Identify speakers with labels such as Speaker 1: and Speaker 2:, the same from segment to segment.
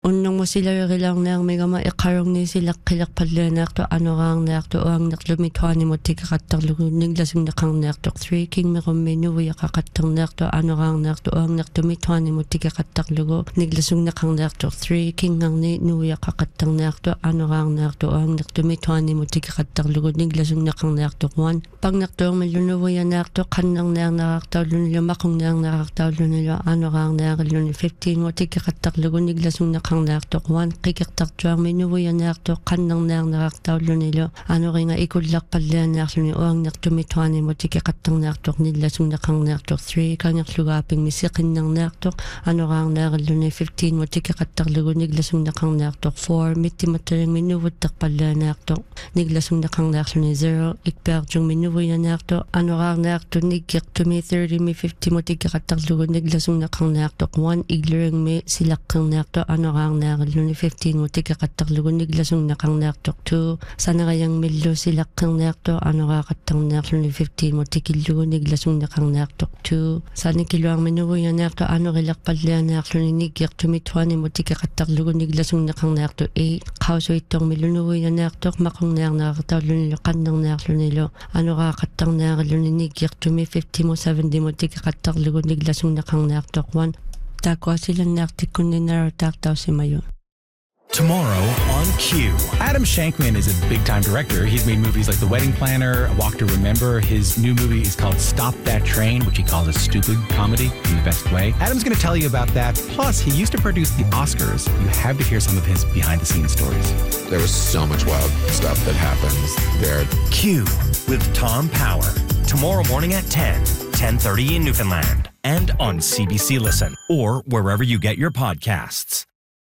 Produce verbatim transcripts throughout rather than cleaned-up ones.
Speaker 1: unnong mo sila rilang nang mega ma ikarong ni sila kilak padlenak to anorang nek to ang nek lumitwani mo tikakatak lugu niglasing nakang nek to three king mega menu ya kakatang nek to anorang nek to ang nek lumitwani mo tikakatak lugu niglasing nakang nek to three king ang ni nuya kakatang nek to anorang nek to ang nek lumitwani mo tikakatak lugu niglasing nakang nek to one pag nek to ang melunuya nek to kanang nek nakaktaw lunilo makong nek nakaktaw lunilo anorang nek luni fifteen mo tikakatak lugu niglasing nakang nek to one kikaktak tuang menuya nek to kanang nek nakaktaw lunilo ano ringa ikulak padla nek luni oang nek tumitwani mo tikakatang nek to niglasing nakang nek to three kang nek lugaping misikin ng nek to ano rang nek luni fifteen mo tikakatak lugu niglasing nakang nek to four miti mataring menuwatak padla nek to niglasing nakang nek luni zero ikper jung menuya nek to ano rang nek to nigyak to me thirty me fifty mo tikakatak lugu niglasing nakang nek to one igluring me silakang nek to ano rang nek luni fifteen mo tikakatak lugu niglasing nakang nek to two sana kayang milo silakang nek to ano kakatang nek luni fifteen mo tikilugu niglasing nakang nek to two sana kiluang menuya nek to ano kilak padla nek luni nigyak to me twenty mo tikakatak lugu niglasing nakang nek to eight kauso itong melunuya nek to makong nek nakakataw luni lo kanang nek luni lo ano kakatang nek luni nigyak to me fifty mo seventy mo tikakatak lugu niglasing nakang nek to one takwa silang nek tikun ni naratak daw si mayo.
Speaker 2: Tomorrow on Q. Adam Shankman is a big-time director. He's made movies like The Wedding Planner, A Walk to Remember. His new movie is called Stop That Train, which he calls a stupid comedy in the best way. Adam's going to tell you about that. Plus, he used to produce the Oscars. You have to hear some of his behind-the-scenes stories.
Speaker 3: There was so much wild stuff that happens there.
Speaker 4: Q with Tom Power. Tomorrow morning at ten, ten thirty in Newfoundland. And on C B C Listen or wherever you get your podcasts.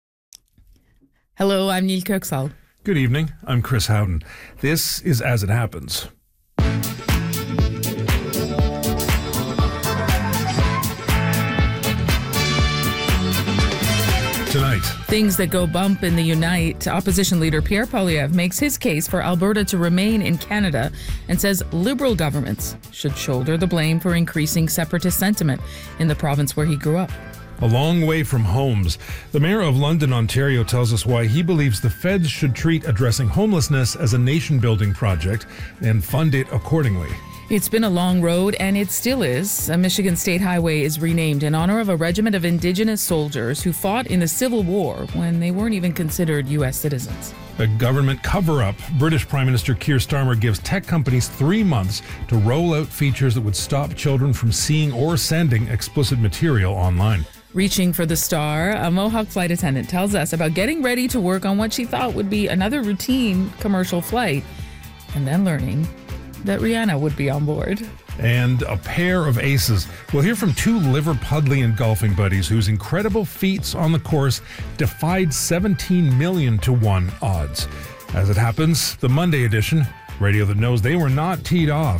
Speaker 5: Hello, I'm Neil Kirksall.
Speaker 6: Good evening, I'm Chris Howden. This is As It Happens. Tonight.
Speaker 5: Things that go bump in the Unite. Opposition leader Pierre Poilievre makes his case for Alberta to remain in Canada and says Liberal governments should shoulder the blame for increasing separatist sentiment in the province where he grew up.
Speaker 6: A long way from homes. The mayor of London, Ontario, tells us why he believes the feds should treat addressing homelessness as a nation-building project and fund it accordingly.
Speaker 5: It's been a long road, and it still is. A Michigan state highway is renamed in honor of a regiment of Indigenous soldiers who fought in the Civil War when they weren't even considered U S citizens.
Speaker 6: A government cover-up. British Prime Minister Keir Starmer gives tech companies three months to roll out features that would stop children from seeing or sending explicit material online.
Speaker 5: Reaching for the star, a Mohawk flight attendant tells us about getting ready to work on what she thought would be another routine commercial flight, and then learning that Rihanna would be on board.
Speaker 6: And a pair of aces. We'll hear from two Liverpudlian golfing buddies whose incredible feats on the course defied seventeen million to one odds. As It Happens, the Monday edition, radio that knows they were not teed off.